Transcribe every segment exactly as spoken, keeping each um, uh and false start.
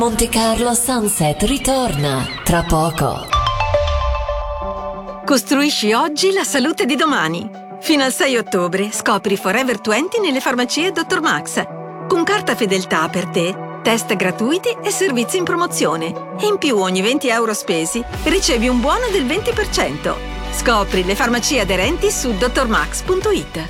Monte Carlo Sunset ritorna tra poco. Costruisci oggi la salute di domani. Fino al sei ottobre scopri Forever venti nelle farmacie dottor Max. Con carta fedeltà per te, test gratuiti e servizi in promozione. E in più ogni venti euro spesi ricevi un buono del venti per cento. Scopri le farmacie aderenti su dottor max punto it.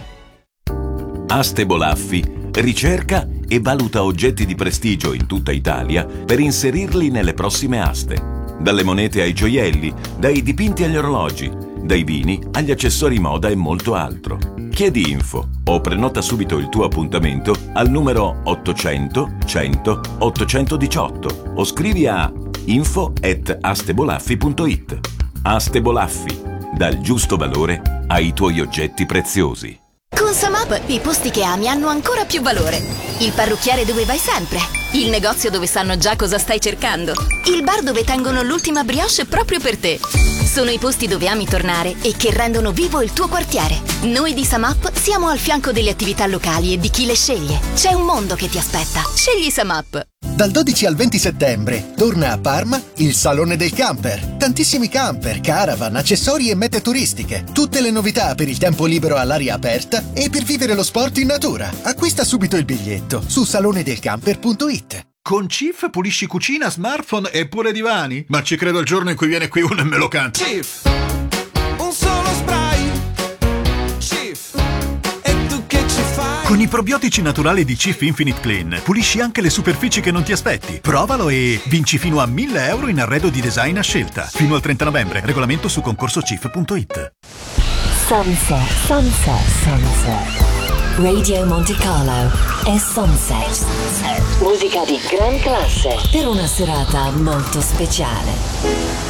Aste Bolaffi ricerca e valuta oggetti di prestigio in tutta Italia per inserirli nelle prossime aste. Dalle monete ai gioielli, dai dipinti agli orologi, dai vini agli accessori moda e molto altro. Chiedi info o prenota subito il tuo appuntamento al numero ottocento cento ottocentodiciotto o scrivi a info at astebolaffi punto it. Aste Bolaffi, dal giusto valore ai tuoi oggetti preziosi. Con Samap i posti che ami hanno ancora più valore. Il parrucchiere dove vai sempre. Il negozio dove sanno già cosa stai cercando. Il bar dove tengono l'ultima brioche proprio per te. Sono i posti dove ami tornare e che rendono vivo il tuo quartiere. Noi di Samap siamo al fianco delle attività locali e di chi le sceglie. C'è un mondo che ti aspetta. Scegli Samap. Dal dodici al venti settembre torna a Parma il Salone del Camper. Tantissimi camper, caravan, accessori e mete turistiche. Tutte le novità per il tempo libero all'aria aperta e per vivere lo sport in natura. Acquista subito il biglietto su salone del camper punto it. Con Cif pulisci cucina, smartphone e pure divani? Ma ci credo il giorno in cui viene qui uno e me lo canta. Cif, un solo spray. Cif, e tu che ci fai? Con i probiotici naturali di Cif Infinite Clean pulisci anche le superfici che non ti aspetti. Provalo e vinci fino a mille euro in arredo di design a scelta. Fino al trenta novembre. Regolamento su concorso cif punto it. Sunset, sunset, sunset. Radio Monte Carlo e Sunset. Musica di gran classe per una serata molto speciale.